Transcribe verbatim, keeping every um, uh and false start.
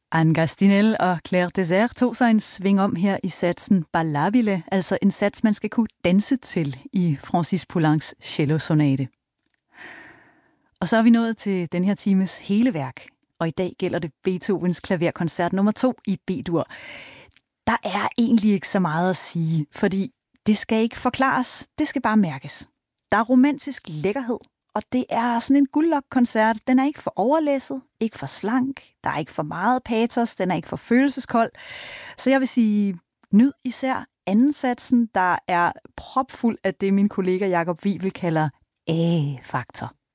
Anne Gastinel og Claire Désert tog sig en sving om her i satsen Ballabile, altså en sats, man skal kunne danse til i Francis Poulencs cellosonate. Og så er vi nået til den her times hele værk, og i dag gælder det Beethovens klaverkoncert nummer to i B-dur. Der er egentlig ikke så meget at sige, fordi det skal ikke forklares, det skal bare mærkes. Der er romantisk lækkerhed, og det er sådan en guldlok-koncert. Den er ikke for overlæsset, ikke for slank, der er ikke for meget patos, den er ikke for følelseskold. Så jeg vil sige, nyd især anden satsen, der er propfuld af det, min kollega Jakob Wivel kalder A-faktor.